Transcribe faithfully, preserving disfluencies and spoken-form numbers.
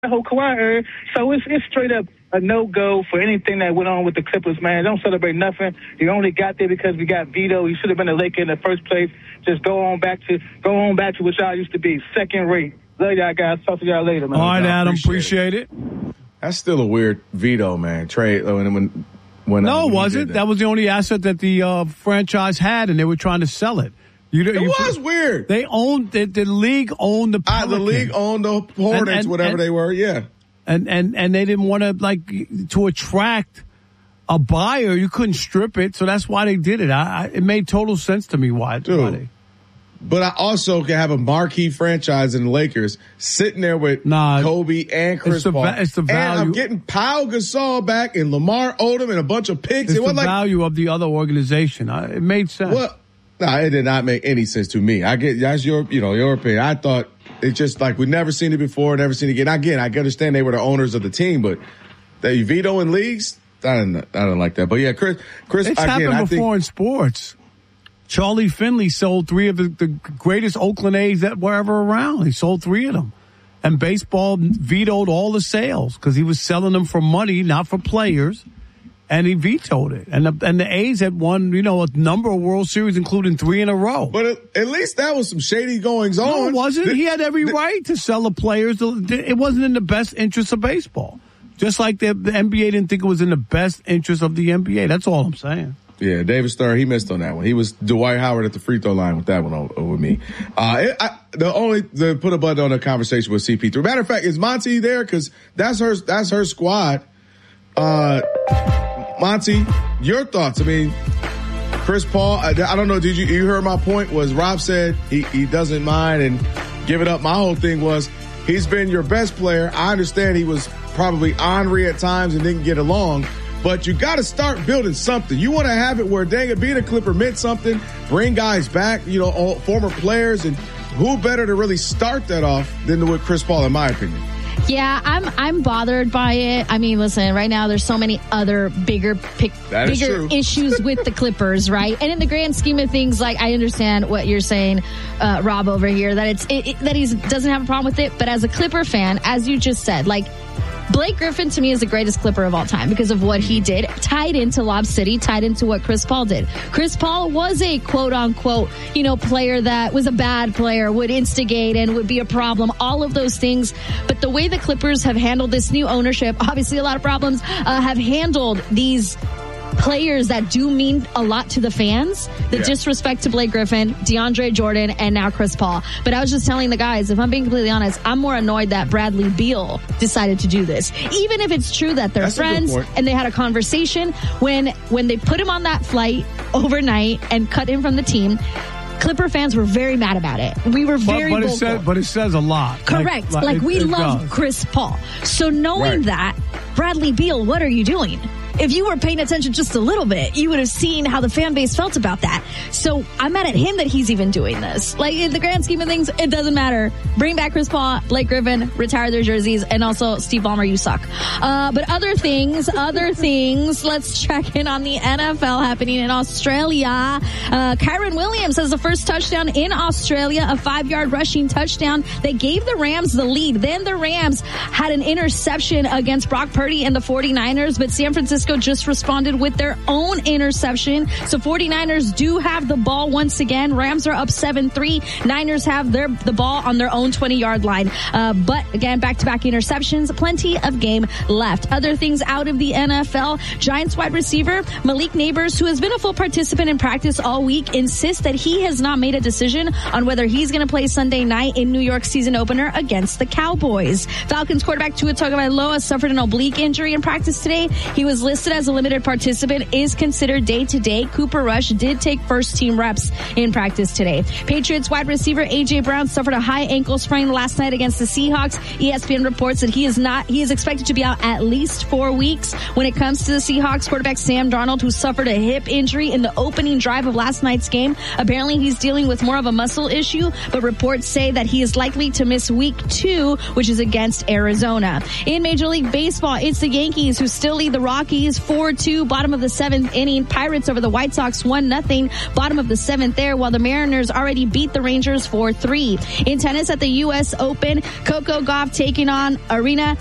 whole Kawhi era. So it's it's straight up a no-go for anything that went on with the Clippers, man. Don't celebrate nothing. You only got there because we got Vito. You should have been a Laker in the first place. Just go on back to go on back to what y'all used to be, second rate. Love y'all guys. Talk to y'all later, man. All right, Adam. Appreciate, appreciate it. it. That's still a weird veto, man. Trade when when when no, uh, when it wasn't. That. that was the only asset that the uh, franchise had, and they were trying to sell it. You, it you, was weird. They owned the, the league owned the uh, the league owned the Hornets, and, and, whatever and, they were. Yeah, and and and they didn't want to like to attract a buyer. You couldn't strip it, so that's why they did it. I, I, it made total sense to me why. Dude, why they, but I also can have a marquee franchise in the Lakers sitting there with nah, Kobe and Chris it's the, Paul. It's the value. And I'm getting Pau Gasol back and Lamar Odom and a bunch of picks. It's it was the like, value of the other organization. I, it made sense. Well, no, nah, it did not make any sense to me. I get that's your, you know, your opinion. I thought it's just like we've never seen it before, never seen it again. Again, I understand they were the owners of the team, but they vetoing leagues, I didn't, I didn't like that. But yeah, Chris, Chris, it's again, happened I before think, in sports. Charlie Finley sold three of the, the greatest Oakland A's that were ever around. He sold three of them. And baseball vetoed all the sales because he was selling them for money, not for players. And he vetoed it. And the, and the A's had won, you know, a number of World Series, including three in a row. But at, at least that was some shady goings on. No, it wasn't. The, he had every the, right to sell the players. It wasn't in the best interest of baseball. Just like the, the N B A didn't think it was in the best interest of the N B A. That's all I'm saying. Yeah, David Stern, he missed on that one. He was Dwight Howard at the free throw line with that one over me. Uh, it, I, the only, the put a button on the conversation with C P three. Matter of fact, is Monty there? Cause that's her, that's her squad. Uh, Monty, your thoughts? I mean, Chris Paul, I, I don't know. Did you, you heard my point was Rob said he, he doesn't mind and give it up. My whole thing was he's been your best player. I understand he was probably ornery at times and didn't get along. But you got to start building something. You want to have it where, dang it, being a Clipper meant something, bring guys back, you know, all, former players, and who better to really start that off than with Chris Paul, in my opinion. Yeah, I'm I'm bothered by it. I mean, listen, right now there's so many other bigger pick, bigger issues with the Clippers, right? And in the grand scheme of things, like I understand what you're saying, uh, Rob, over here, that it's it, it, that he doesn't have a problem with it. But as a Clipper fan, as you just said, like, Blake Griffin, to me, is the greatest Clipper of all time because of what he did, tied into Lob City, tied into what Chris Paul did. Chris Paul was a quote-unquote, you know, player that was a bad player, would instigate and would be a problem, all of those things. But the way the Clippers have handled this new ownership, obviously a lot of problems, uh, have handled these players that do mean a lot to the fans. The yeah. disrespect to Blake Griffin, DeAndre Jordan, and now Chris Paul. But I was just telling the guys, if I'm being completely honest, I'm more annoyed that Bradley Beal decided to do this. Even if it's true that they're That's friends and they had a conversation, when when they put him on that flight overnight and cut him from the team, Clipper fans were very mad about it. We were very but, but vocal. It says, but it says a lot. Correct. Like, like, like we it, it love does. Chris Paul. So knowing right. that, Bradley Beal, what are you doing? If you were paying attention just a little bit, you would have seen how the fan base felt about that. So I'm mad at him that he's even doing this. Like, in the grand scheme of things, it doesn't matter. Bring back Chris Paul, Blake Griffin, retire their jerseys, and also Steve Ballmer, you suck. Uh, but other things, other things, let's check in on the N F L happening in Australia. Uh, Kyron Williams has the first touchdown in Australia, a five-yard rushing touchdown. They gave the Rams the lead. Then the Rams had an interception against Brock Purdy and the forty-niners, but San Francisco just responded with their own interception. So forty-niners do have the ball once again. Rams are up seven three. Niners have their the ball on their own twenty-yard line. Uh, but again, back-to-back interceptions. Plenty of game left. Other things out of the N F L. Giants wide receiver Malik Neighbors, who has been a full participant in practice all week, insists that he has not made a decision on whether he's going to play Sunday night in New York's season opener against the Cowboys. Falcons quarterback Tua Tagovailoa suffered an oblique injury in practice today. He was listed as a limited participant, is considered day-to-day. Cooper Rush did take first-team reps in practice today. Patriots wide receiver A J Brown suffered a high ankle sprain last night against the Seahawks. E S P N reports that he is not, he is expected to be out at least four weeks. When it comes to the Seahawks, quarterback Sam Darnold, who suffered a hip injury in the opening drive of last night's game, apparently he's dealing with more of a muscle issue, but reports say that he is likely to miss week two, which is against Arizona. In Major League Baseball, it's the Yankees who still lead the Rockies Yankees four two, bottom of the seventh inning. Pirates over the White Sox one nothing, bottom of the seventh there, while the Mariners already beat the Rangers four three. In tennis at the U S Open, Coco Gauff taking on Arena